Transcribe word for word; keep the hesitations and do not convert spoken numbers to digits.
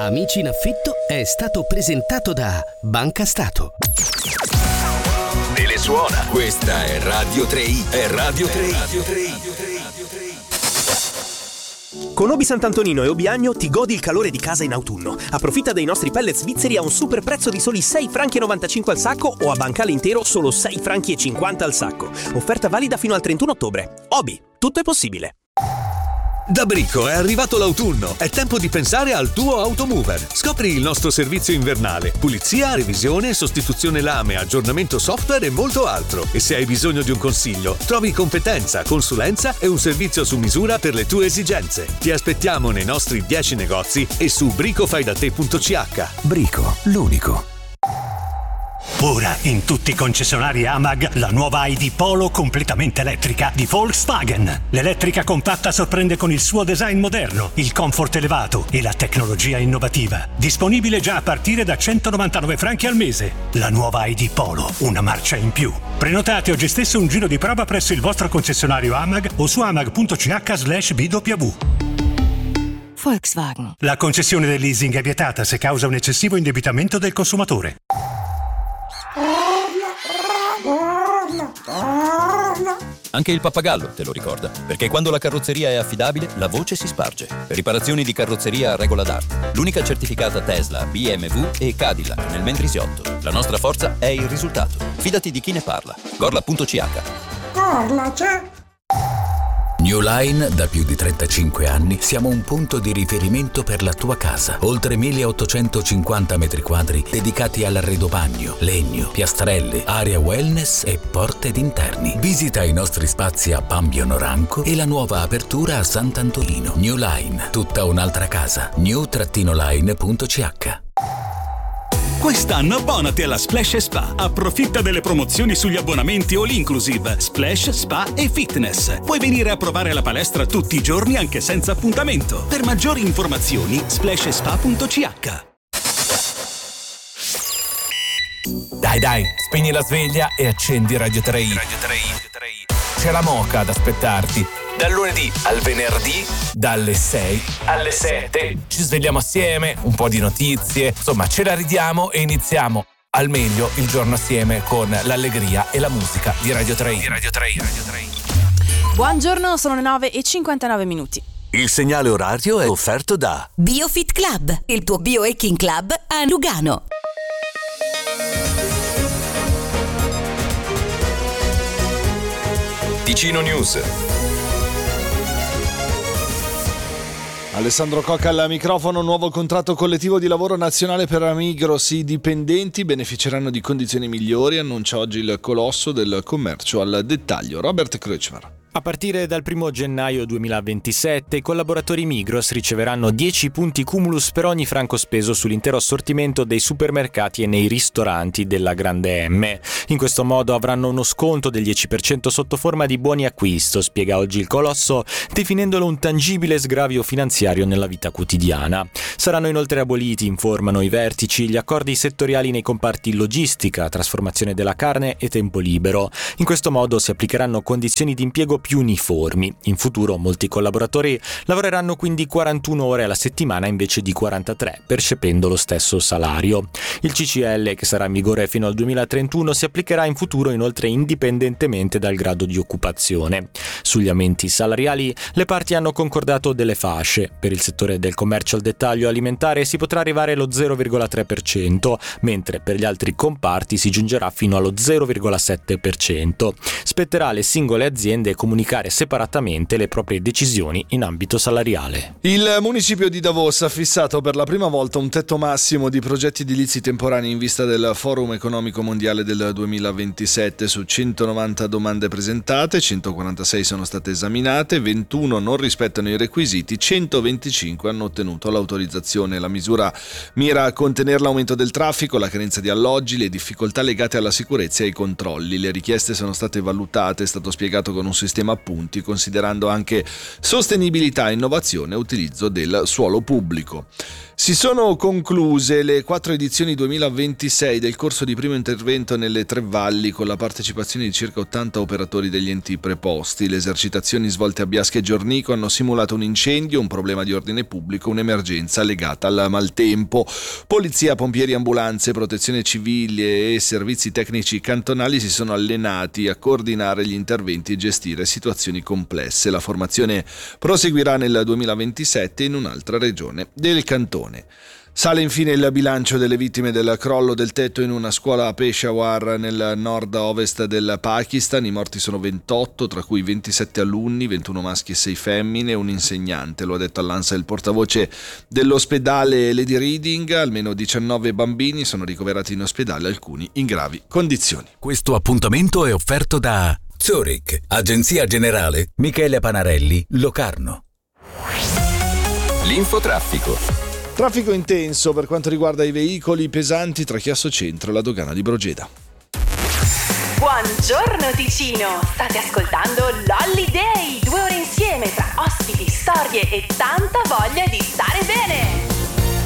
Amici in affitto è stato presentato da Banca Stato. Telesuona. Questa è Radio tre i. È Radio tre i. Radio tre i. Con Obi Sant'Antonino e Obiagno ti godi il calore di casa in autunno. Approfitta dei nostri pellet svizzeri a un super prezzo di soli sei franchi e novantacinque al sacco o a bancale intero solo sei franchi e cinquanta al sacco. Offerta valida fino al trentuno ottobre. Obi, tutto è possibile. Da Brico è arrivato l'autunno, è tempo di pensare al tuo automover. Scopri il nostro servizio invernale, pulizia, revisione, sostituzione lame, aggiornamento software e molto altro. E se hai bisogno di un consiglio, trovi competenza, consulenza e un servizio su misura per le tue esigenze. Ti aspettiamo nei nostri dieci negozi e su bricofaidate punto c h. Brico, l'unico. Ora in tutti i concessionari AMAG la nuova I D Polo completamente elettrica di Volkswagen. L'elettrica compatta sorprende con il suo design moderno, il comfort elevato e la tecnologia innovativa. Disponibile già a partire da centonovantanove franchi al mese. La nuova I D Polo, una marcia in più. Prenotate oggi stesso un giro di prova presso il vostro concessionario AMAG o su amag punto c h slash b w. Volkswagen. La concessione del leasing è vietata se causa un eccessivo indebitamento del consumatore. Anche il pappagallo te lo ricorda, perché quando la carrozzeria è affidabile, la voce si sparge. Riparazioni di carrozzeria a regola d'arte. L'unica certificata Tesla, B M W e Cadillac nel Mendrisiotto. La nostra forza è il risultato. Fidati di chi ne parla. Gorla punto c h. Gorla c'è! New Line, da più di trentacinque anni, siamo un punto di riferimento per la tua casa. Oltre milleottocentocinquanta metri quadri dedicati all'arredo bagno, legno, piastrelle, area wellness e porte d'interni. Visita i nostri spazi a Pambio Noranco e la nuova apertura a Sant'Antonino. New Line, tutta un'altra casa. new line punto c h. Quest'anno abbonati alla Splash Spa. Approfitta delle promozioni sugli abbonamenti all inclusive, Splash, Spa e Fitness. Puoi venire a provare la palestra tutti i giorni anche senza appuntamento. Per maggiori informazioni, splash spa punto c h. Dai dai, spegni la sveglia e accendi Radio tre i. Radio tre i. C'è la Moca ad aspettarti. Dal lunedì al venerdì, dalle sei alle sette. Ci svegliamo assieme, un po' di notizie, insomma ce la ridiamo e iniziamo al meglio il giorno assieme con l'allegria e la musica di Radio tre i. Di Radio tre i. Radio tre i. Buongiorno, sono le nove e cinquantanove minuti. Il segnale orario è offerto da BioFit Club, il tuo biohacking club a Lugano. Ticino News. Alessandro Cocca al microfono. Nuovo contratto collettivo di lavoro nazionale per Migros. I dipendenti beneficeranno di condizioni migliori, annuncia oggi il colosso del commercio al dettaglio. Robert Kreutzmann. A partire dal primo gennaio duemilaventisette i collaboratori Migros riceveranno dieci punti cumulus per ogni franco speso sull'intero assortimento dei supermercati e nei ristoranti della Grande M. In questo modo avranno uno sconto del dieci per cento sotto forma di buoni acquisto, spiega oggi il colosso, definendolo un tangibile sgravio finanziario nella vita quotidiana. Saranno inoltre aboliti, informano i vertici, gli accordi settoriali nei comparti logistica, trasformazione della carne e tempo libero. In questo modo si applicheranno condizioni di impiego più uniformi. In futuro molti collaboratori lavoreranno quindi quarantuno ore alla settimana invece di quarantatré, percependo lo stesso salario. Il C C L, che sarà in vigore fino al duemilatrentuno, si applicherà in futuro inoltre indipendentemente dal grado di occupazione. Sugli aumenti salariali le parti hanno concordato delle fasce. Per il settore del commercio al dettaglio alimentare si potrà arrivare allo zero virgola tre per cento, mentre per gli altri comparti si giungerà fino allo zero virgola sette per cento. Spetterà alle singole aziende comunicare separatamente le proprie decisioni in ambito salariale. Il municipio di Davos ha fissato per la prima volta un tetto massimo di progetti edilizi temporanei in vista del Forum Economico Mondiale del duemilaventisette. Su centonovanta domande presentate, centoquarantasei sono state esaminate, ventuno non rispettano i requisiti, centoventicinque hanno ottenuto l'autorizzazione. La misura mira a contenere l'aumento del traffico, la carenza di alloggi, le difficoltà legate alla sicurezza e ai controlli. Le richieste sono state valutate, è stato spiegato con un sistema a punti, considerando anche sostenibilità, innovazione e utilizzo del suolo pubblico. Si sono concluse le quattro edizioni duemilaventisei del corso di primo intervento nelle Tre Valli con la partecipazione di circa ottanta operatori degli enti preposti. Le esercitazioni svolte a Biasca e Giornico hanno simulato un incendio, un problema di ordine pubblico, un'emergenza legata al maltempo. Polizia, pompieri, ambulanze, protezione civile e servizi tecnici cantonali si sono allenati a coordinare gli interventi e gestire situazioni complesse. La formazione proseguirà nel duemilaventisette in un'altra regione del cantone. Sale infine il bilancio delle vittime del crollo del tetto in una scuola a Peshawar nel nord-ovest del Pakistan. I morti sono ventotto, tra cui ventisette alunni, ventuno maschi e sei femmine, un insegnante. Lo ha detto all'ANSA il portavoce dell'ospedale Lady Reading. Almeno diciannove bambini sono ricoverati in ospedale, alcuni in gravi condizioni. Questo appuntamento è offerto da Zurich, Agenzia Generale Michele Panarelli, Locarno. L'infotraffico. Traffico intenso per quanto riguarda i veicoli pesanti tra Chiasso Centro e la dogana di Brogeda. Buongiorno Ticino, state ascoltando l'Holiday, due ore insieme tra ospiti, storie e tanta voglia di stare